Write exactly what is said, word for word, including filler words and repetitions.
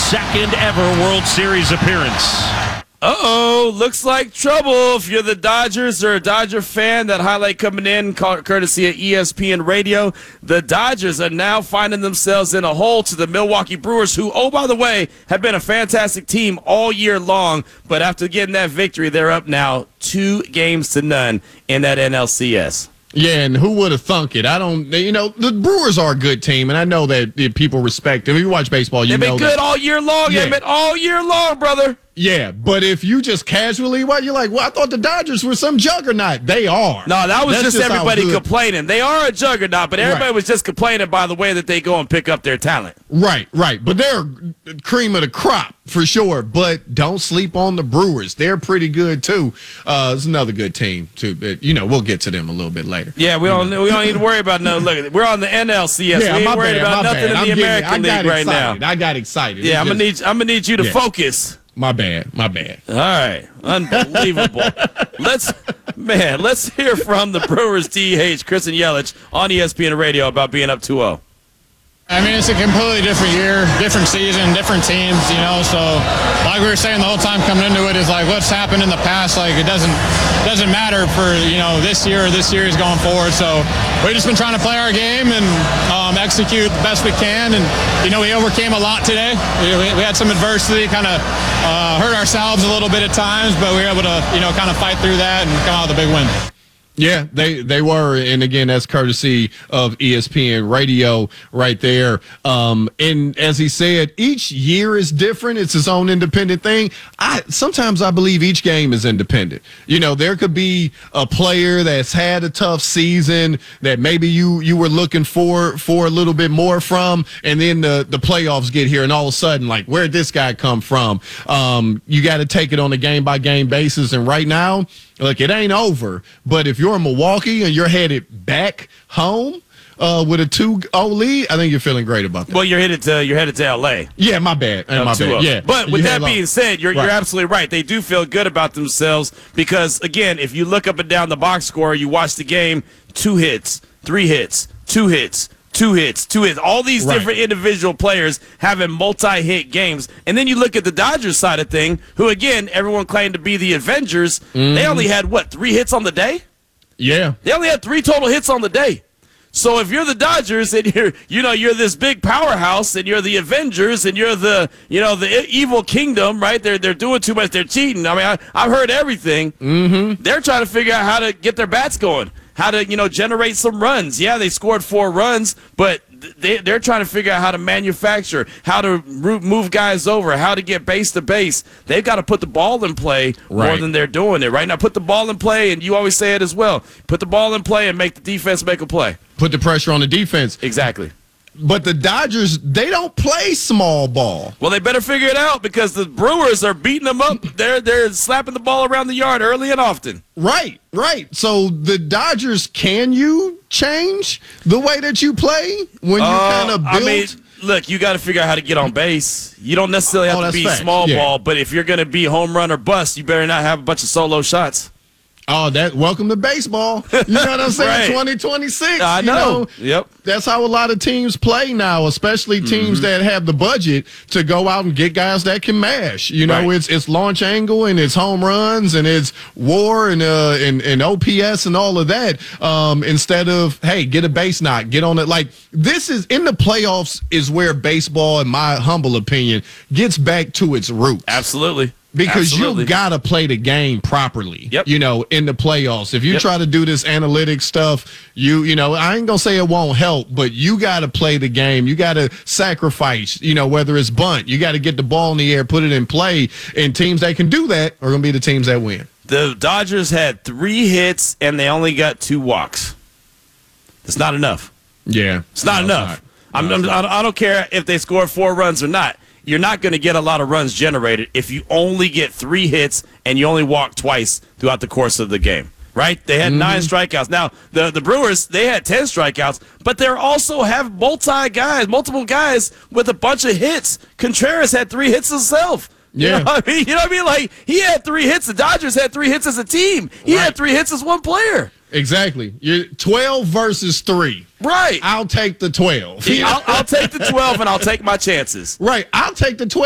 second ever World Series appearance. Uh-oh, looks like trouble if you're the Dodgers or a Dodger fan. That highlight coming in courtesy of E S P N Radio. The Dodgers are now finding themselves in a hole to the Milwaukee Brewers, who, oh, by the way, have been a fantastic team all year long. But after getting that victory, they're up now two games to none in that N L C S. Yeah, and who would have thunk it? I don't, you know, the Brewers are a good team, and I know that people respect them. If you watch baseball, you They've know been good that. all year long. Yeah. They've been all year long, brother. Yeah, but if you just casually, what you're like, well, I thought the Dodgers were some juggernaut. They are. No, that was That's just, just how everybody good- complaining. They are a juggernaut, but everybody Right. was just complaining by the way that they go and pick up their talent. Right, right. But they're cream of the crop for sure. But don't sleep on the Brewers. They're pretty good too. Uh, it's another good team too. But you know, we'll get to them a little bit later. Yeah, we don't we don't need to worry about no. Look, we're on the N L C S. Yeah, we ain't my worried bad, about my nothing bad. in I'm the getting- American I got League right now. excited. I got excited. Yeah, It's I'm gonna just- need I'm gonna need you to Yeah. focus. My bad. My bad. All right, unbelievable. let's man, let's hear from the Brewers D H, Kristen Yelich, on E S P N Radio about being up two oh. I mean, it's a completely different year, different season, different teams, you know, so like we were saying the whole time coming into it is like what's happened in the past, like it doesn't doesn't matter for, you know, this year or this series going forward. So we've just been trying to play our game and um, execute the best we can. And, you know, we overcame a lot today. We, we had some adversity, kind of uh, hurt ourselves a little bit at times, but we were able to, you know, kind of fight through that and come out with a big win. Yeah, they, they were, and again, that's courtesy of E S P N Radio right there. Um, and as he said, each year is different; it's its own independent thing. I sometimes I believe each game is independent. You know, there could be a player that's had a tough season that maybe you you were looking for for a little bit more from, and then the the playoffs get here, and all of a sudden, like, where'd this guy come from? Um, you got to take it on a game by game basis, and right now. Look, it ain't over, but if you're in Milwaukee and you're headed back home uh, with a two oh lead, I think you're feeling great about that. Well, you're headed to you're headed to L A. Yeah, my bad. Uh, my bad. Yeah, but with You that had being long- said, you're Right. you're absolutely right. They do feel good about themselves because, again, if you look up and down the box score, you watch the game, two hits, three hits, two hits. Two hits, two hits, all these Right. different individual players having multi-hit games. And then you look at the Dodgers side of thing, who, again, everyone claimed to be the Avengers. Mm-hmm. They only had, what, three hits on the day? Yeah, They only had three total hits on the day. So if you're the Dodgers and you're, you know, you're this big powerhouse and you're the Avengers and you're the, you know, the evil kingdom, right? They're they're doing too much. They're cheating. I mean, I, I've heard everything. Mm-hmm. They're trying to figure out how to get their bats going, how to, you know, generate some runs. Yeah, they scored four runs, but they, they're trying to figure out how to manufacture, how to move guys over, how to get base to base. They've got to put the ball in play more Right. than they're doing it right now. Put the ball in play, and you always say it as well. Put the ball in play and make the defense make a play. put the pressure on the defense. Exactly. But the Dodgers, they don't play small ball. Well, they better figure it out because the Brewers are beating them up. They're they're slapping the ball around the yard early and often. Right, right. So the Dodgers, can you change the way that you play when you Uh, kind of build? I mean, look, you got to figure out how to get on base. You don't necessarily have Oh, to that's be facts. small Yeah. ball, but if you're going to be home run or bust, you better not have a bunch of solo shots. Oh, that welcome to baseball. You know what I'm saying? Right. twenty twenty-six. I you know. Yep. That's how a lot of teams play now, especially teams that have the budget to go out and get guys that can mash. You know, Right. it's it's launch angle and it's home runs and it's WAR and uh and, and O P S and all of that. Um, instead of, hey, get a base knock, get on it. Like, this is in the playoffs is where baseball, in my humble opinion, gets back to its roots. Absolutely. Because Absolutely. you got to play the game properly, Yep. you know, in the playoffs. If you Yep. try to do this analytic stuff, you, you know, I ain't going to say it won't help, but you got to play the game. You got to sacrifice, you know, whether it's bunt, you got to get the ball in the air, put it in play. And teams that can do that are going to be the teams that win. The Dodgers had three hits and they only got two walks. It's not enough. Yeah. It's not No, enough. it's I'm, No, it's I'm, I don't care if they scored four runs or not. You're not going to get a lot of runs generated if you only get three hits and you only walk twice throughout the course of the game, right? They had nine strikeouts. Now, the, the Brewers, they had ten strikeouts, but they also have multi guys, multiple guys with a bunch of hits. Contreras had three hits himself. You Yeah. know what I mean? You know what I mean? Like, he had three hits. The Dodgers had three hits as a team. He Right. had three hits as one player. Exactly. You're twelve versus three. Right. I'll take the twelve. I'll, I'll take the twelve and I'll take my chances. Right. I'll take the twelve.